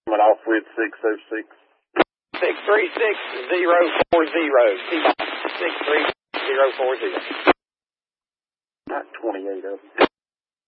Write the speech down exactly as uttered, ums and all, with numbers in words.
coming off with six oh six. Six three six zero four zero. Six three zero four zero. Not twenty-eight of them.